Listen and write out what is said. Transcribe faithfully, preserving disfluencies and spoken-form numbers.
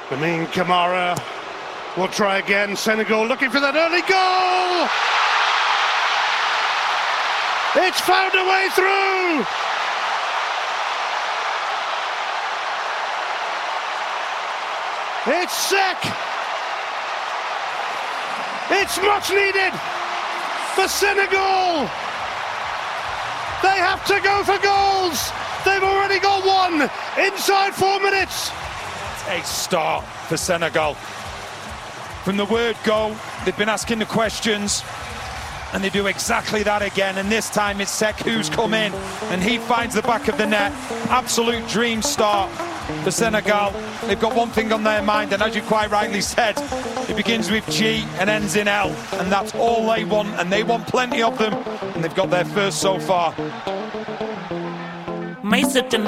Lamine Camara will try again. Senegal looking for that early goal! It's found a way through! It's sick! It's much needed for Senegal! They have to go for goals! They've already got one inside four minutes! A start for Senegal. From the word go, they've been asking the questions, and they do exactly that again, and this time it's Sekou's come in and he finds the back of the net. Absolute dream start for Senegal. They've got one thing on their mind, and as you quite rightly said, it begins with G and ends in L, and that's all they want, and they want plenty of them, and they've got their first so far.